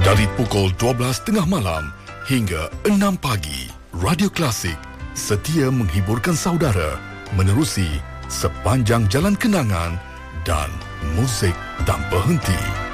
Dari pukul 12.30 malam hingga 6 pagi, Radio Klasik setia menghiburkan saudara menerusi sepanjang jalan kenangan dan muzik tanpa henti.